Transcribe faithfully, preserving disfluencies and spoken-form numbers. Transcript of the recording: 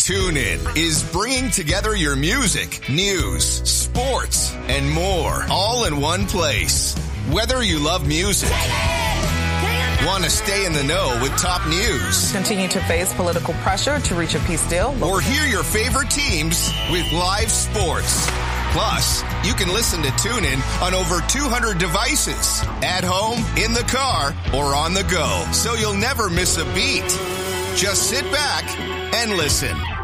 TuneIn is bringing together your music, news, sports, and more all in one place. Whether you love music, want to stay in the know with top news, continue to face political pressure to reach a peace deal, or hear your favorite teams with live sports. Plus, you can listen to TuneIn on over two hundred devices, at home, in the car, or on the go, so you'll never miss a beat. Just sit back and listen.